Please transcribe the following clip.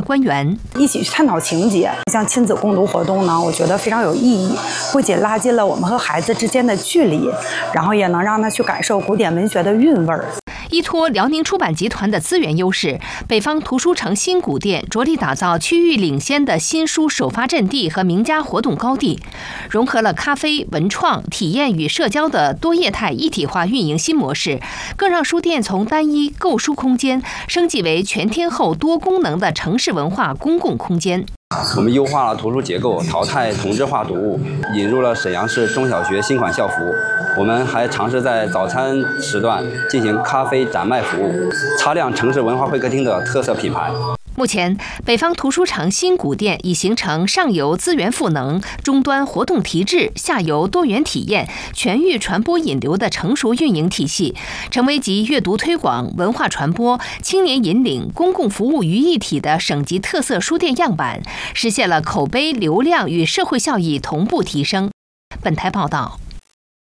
官员， 一起去探讨情节。像亲子共读活动呢，我觉得非常有意义，不仅拉近了我们和孩子之间的距离，然后也能让他去感受古典文学的韵味儿。 依托辽宁出版集团的资源优势，北方图书城新古店着力打造区域领先的新书首发阵地和名家活动高地，融合了咖啡、文创、体验与社交的多业态一体化运营新模式，更让书店从单一购书空间升级为全天候多功能的城市文化公共空间。 我们优化了图书结构，淘汰同质化读物，引入了沈阳市中小学新款校服。我们还尝试在早餐时段进行咖啡展卖服务，擦亮城市文化会客厅的特色品牌。 目前，北方图书城新古店已形成上游资源赋能、终端活动提质、下游多元体验、全域传播引流的成熟运营体系，成为集阅读推广、文化传播、青年引领、公共服务于一体的省级特色书店样板，实现了口碑、流量与社会效益同步提升。本台报道。